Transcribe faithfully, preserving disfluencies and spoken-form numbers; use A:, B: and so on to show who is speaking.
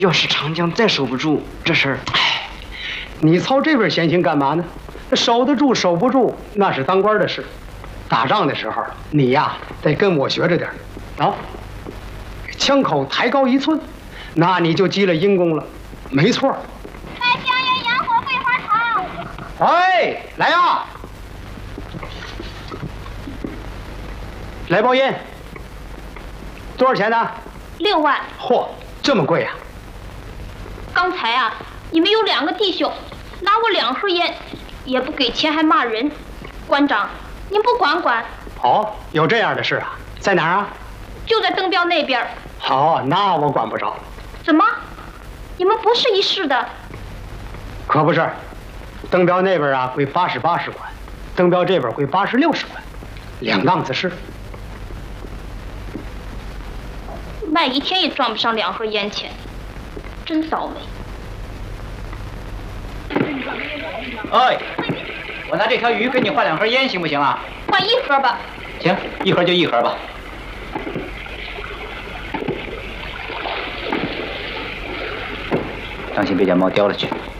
A: 要是长江再守不住，这事儿，
B: 哎，你操这份闲心干嘛呢？守得住守不住，那是当官的事。打仗的时候，你呀得跟我学着点啊，枪口抬高一寸，那你就积了阴功了。没错。
C: 卖香烟、洋火、桂花糖。
B: 哎，来呀！来包烟。多少钱呢？
C: 六万。
B: 嚯，这么贵啊！
C: 刚才啊，你们有两个弟兄拿我两盒烟，也不给钱，还骂人。馆长，您不管管？
B: 哦，有这样的事啊？在哪儿啊？
C: 就在登标那边。
B: 好，那我管不着。
C: 怎么？你们不是一市的？
B: 可不是，登标那边啊归八十八使馆，登标这边归八十六使馆，两档子事。
C: 卖一天也赚不上两盒烟钱，真倒霉。
D: 哎，我拿这条鱼给你换两盒烟，行不行啊？
C: 换一盒吧。
D: 行，一盒就一盒吧。当心别将猫叼了去。